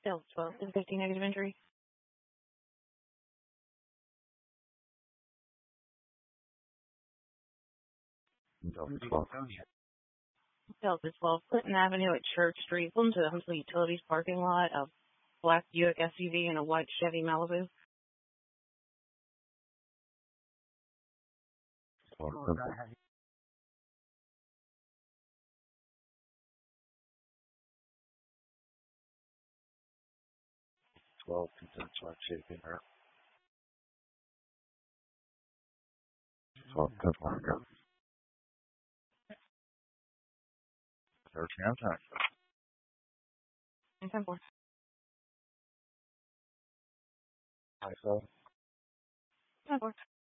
Sales 12 and 15 negative entry. Sales is 12 Clinton Avenue at Church Street. Pull into the Huntsville Utilities parking lot. A black Buick SUV and a white Chevy Malibu. And 10-4. Hi, sir. 10-4.